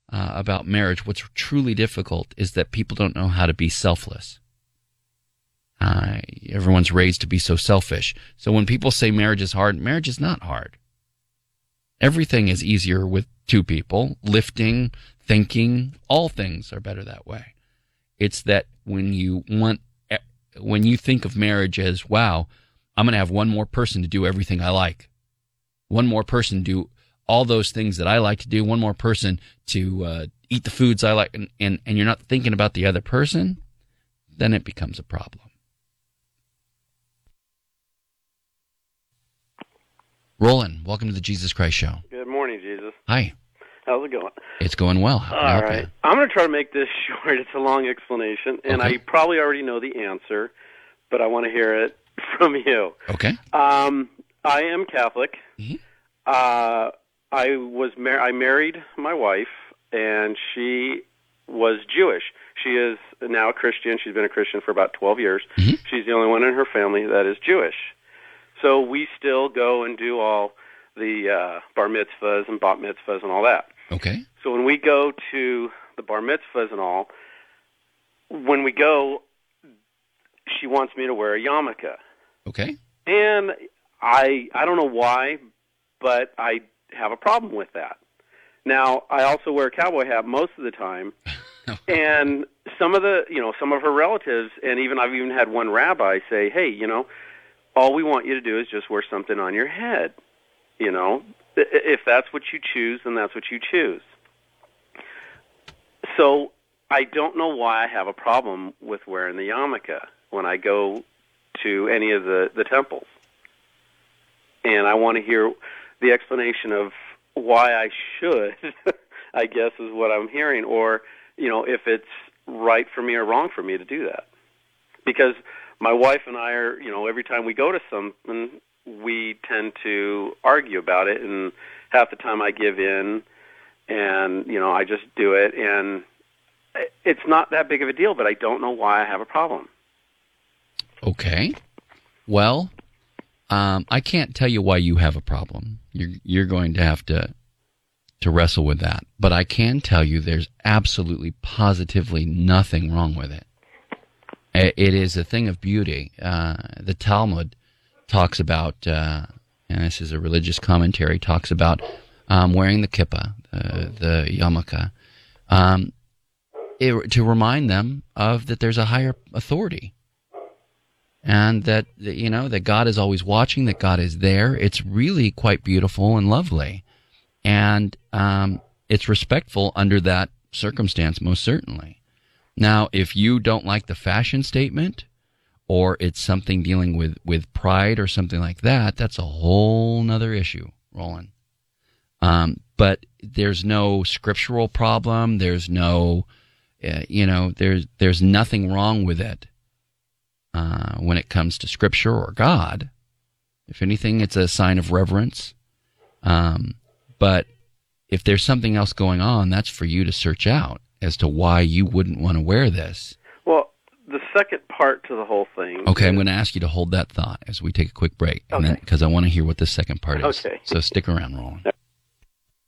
about marriage, what's truly difficult is that people don't know how to be selfless. Everyone's raised to be so selfish. So when people say marriage is hard, marriage is not hard. Everything is easier with two people. Lifting, thinking, all things are better that way. It's that when you think of marriage as, wow, I'm going to have one more person to do everything I like. One more person to do all those things that I like to do. One more person to eat the foods I like. And you're not thinking about the other person, then it becomes a problem. Roland, welcome to the Jesus Christ Show. Good morning, Jesus. Hi. How's it going? It's going well. All right. I'm going to try to make this short. It's a long explanation, and I probably already know the answer, but I want to hear it from you. Okay. I am Catholic. Mm-hmm. I married my wife, and she was Jewish. She is now a Christian. She's been a Christian for about 12 years. Mm-hmm. She's the only one in her family that is Jewish. So we still go and do all the bar mitzvahs and bat mitzvahs and all that. Okay. So when we go to the bar mitzvahs and all, when we go, she wants me to wear a yarmulke. Okay. And I don't know why, but I have a problem with that. Now, I also wear a cowboy hat most of the time, and some of her relatives, and I've even had one rabbi say, hey, all we want you to do is just wear something on your head. If that's what you choose, then that's what you choose. So I don't know why I have a problem with wearing the yarmulke when I go to any of the temples. And I want to hear the explanation of why I should, I guess is what I'm hearing, or, if it's right for me or wrong for me to do that. Because my wife and I are, every time we go to something, we tend to argue about it, and half the time I give in, and, I just do it, and it's not that big of a deal, but I don't know why I have a problem. Okay. Well, I can't tell you why you have a problem. You're going to have to wrestle with that. But I can tell you there's absolutely, positively nothing wrong with it. It is a thing of beauty. The Talmud talks about, and this is a religious commentary, talks about wearing the kippah, the yarmulke, to remind them of that there's a higher authority. And that, that God is always watching, that God is there. It's really quite beautiful and lovely. And it's respectful under that circumstance, most certainly. Now, if you don't like the fashion statement, or it's something dealing with pride or something like that, that's a whole nother issue, Roland. But there's no scriptural problem. There's no, there's nothing wrong with it when it comes to Scripture or God. If anything, it's a sign of reverence. But if there's something else going on, that's for you to search out as to why you wouldn't want to wear this. Well, the second part to the whole thing... Okay, I'm going to ask you to hold that thought as we take a quick break, because I want to hear what the second part is. Okay. So stick around, Roland.